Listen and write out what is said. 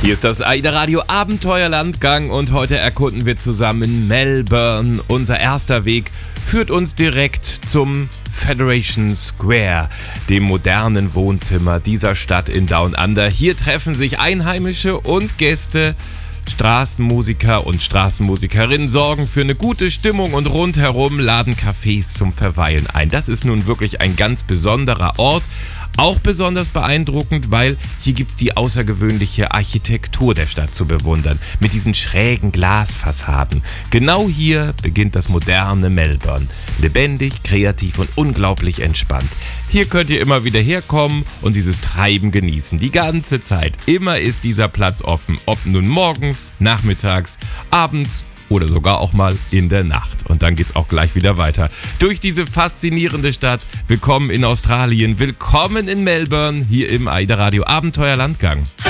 Hier ist das AIDA Radio Abenteuerlandgang und heute erkunden wir zusammen Melbourne. Unser erster Weg führt uns direkt zum Federation Square, dem modernen Wohnzimmer dieser Stadt in Down Under. Hier treffen sich Einheimische und Gäste. Straßenmusiker und Straßenmusikerinnen sorgen für eine gute Stimmung und rundherum laden Cafés zum Verweilen ein. Das ist nun wirklich ein ganz besonderer Ort. Auch besonders beeindruckend, weil hier gibt's die außergewöhnliche Architektur der Stadt zu bewundern, mit diesen schrägen Glasfassaden. Genau hier beginnt das moderne Melbourne. Lebendig, kreativ und unglaublich entspannt. Hier könnt ihr immer wieder herkommen und dieses Treiben genießen. Die ganze Zeit. Immer ist dieser Platz offen. Ob nun morgens, nachmittags, abends oder sogar auch mal in der Nacht. Und dann geht's auch gleich wieder weiter. Durch diese faszinierende Stadt. Willkommen in Australien. Willkommen in Melbourne. Hier im AIDA Radio Abenteuerlandgang.